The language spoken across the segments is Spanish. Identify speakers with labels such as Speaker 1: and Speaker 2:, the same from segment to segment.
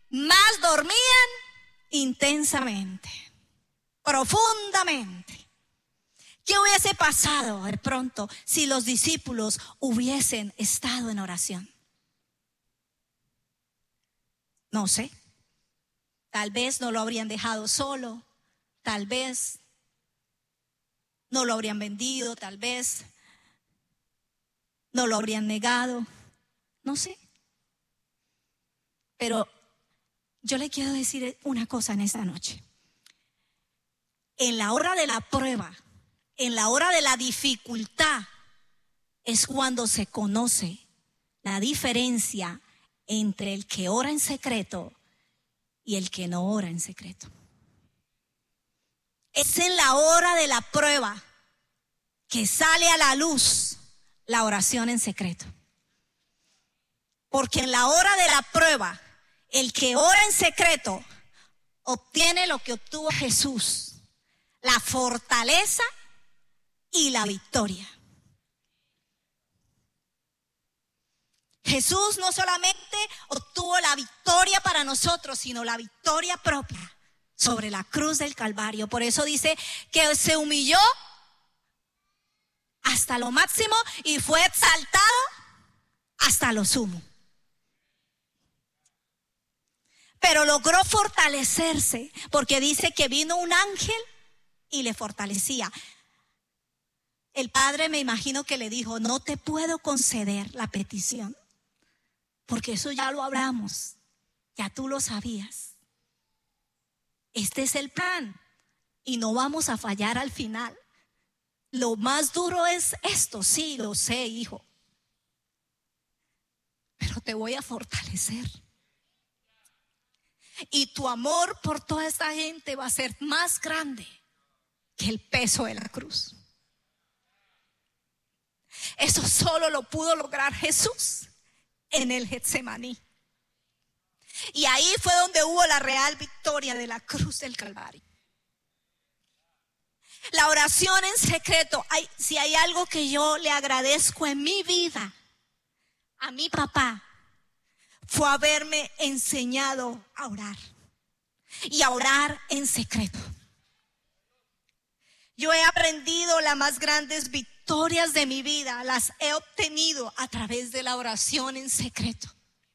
Speaker 1: más dormían intensamente, profundamente. ¿Qué hubiese pasado de pronto si los discípulos hubiesen estado en oración? No sé. Tal vez no lo habrían dejado solo, tal vez no lo habrían vendido, tal vez no lo habrían negado, no sé. Pero yo le quiero decir una cosa en esta noche. En la hora de la prueba, en la hora de la dificultad, es cuando se conoce la diferencia entre el que ora en secreto y el que no ora en secreto. Es en la hora de la prueba que sale a la luz la oración en secreto. Porque en la hora de la prueba, el que ora en secreto obtiene lo que obtuvo Jesús: la fortaleza y la victoria. Jesús no solamente obtuvo la victoria para nosotros, sino la victoria propia sobre la cruz del Calvario. Por eso dice que se humilló hasta lo máximo y fue exaltado hasta lo sumo. Pero logró fortalecerse porque dice que vino un ángel y le fortalecía. El Padre, me imagino que le dijo: no te puedo conceder la petición, porque eso ya lo hablamos, ya tú lo sabías. Este es el plan y no vamos a fallar al final. Lo más duro es esto, sí, lo sé, hijo, pero te voy a fortalecer. Y tu amor por toda esta gente va a ser más grande que el peso de la cruz. Eso solo lo pudo lograr Jesús en el Getsemaní. Y ahí fue donde hubo la real victoria de la cruz del Calvario. La oración en secreto, si hay algo que yo le agradezco en mi vida a mi papá, fue haberme enseñado a orar y a orar en secreto. Yo he aprendido las más grandes victorias de mi vida, las he obtenido a través de la oración en secreto.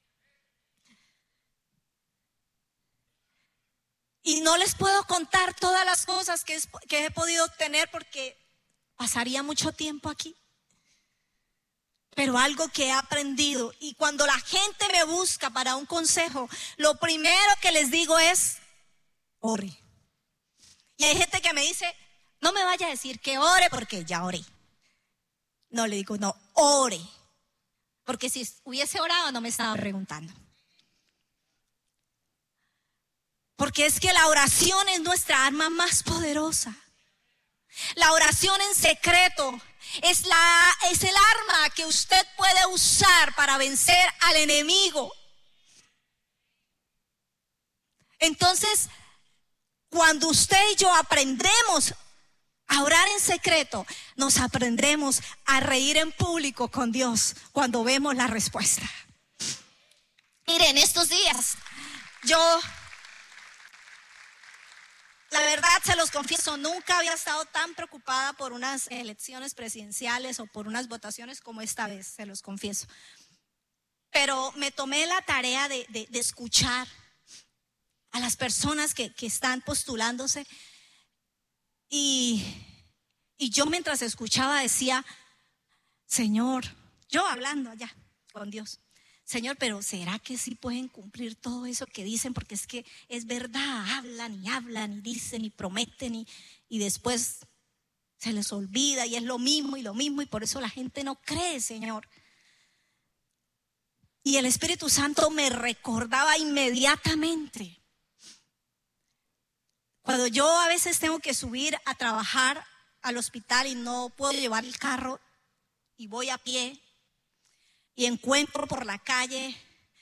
Speaker 1: Y no les puedo contar todas las cosas que he podido obtener porque pasaría mucho tiempo aquí. Pero algo que he aprendido, y cuando la gente me busca para un consejo, lo primero que les digo es: ore. Y hay gente que me dice: no me vaya a decir que ore porque ya oré. No, le digo: no, ore. Porque si hubiese orado no me estaba preguntando. Porque es que la oración es nuestra arma más poderosa. La oración en secreto es el arma que usted puede usar para vencer al enemigo. Entonces, cuando usted y yo aprendemos a orar en secreto, nos aprendemos a reír en público con Dios cuando vemos la respuesta. Miren, estos días la verdad, se los confieso, nunca había estado tan preocupada por unas elecciones presidenciales o por unas votaciones como esta vez, se los confieso. Pero me tomé la tarea de escuchar a las personas que están postulándose. Y yo, mientras escuchaba, decía: Señor, yo hablando allá con Dios: Señor, pero ¿será que sí pueden cumplir todo eso que dicen? Porque es que es verdad, hablan y dicen y prometen y después se les olvida y es lo mismo y por eso la gente no cree, Señor. Y el Espíritu Santo me recordaba inmediatamente. Cuando yo a veces tengo que subir a trabajar al hospital y no puedo llevar el carro y voy a pie, y encuentro por la calle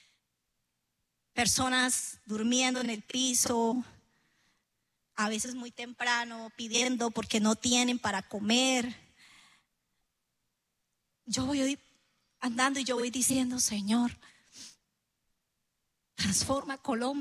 Speaker 1: personas durmiendo en el piso, a veces muy temprano, pidiendo porque no tienen para comer. Yo voy andando y yo voy diciendo: Señor, transforma Colombia.